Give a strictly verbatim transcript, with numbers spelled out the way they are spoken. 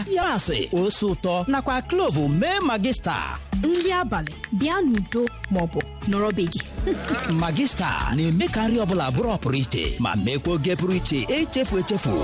yabasị, ose ụtọ nakwa klovu mee Magista. Nri abalị bịa n'udo maọbụ nọrọ be gị. Magista na-eme ka nri ọbụla bụrụ ọpụrụ iche ma mekwa oge pụrụ iche echefu echefu.